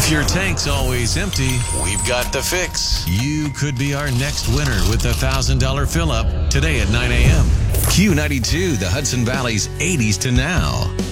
If your tank's always empty, we've got the fix. You could be our next winner with the $1,000 fill-up today at 9 a.m. Q92, the Hudson Valley's 80s to now.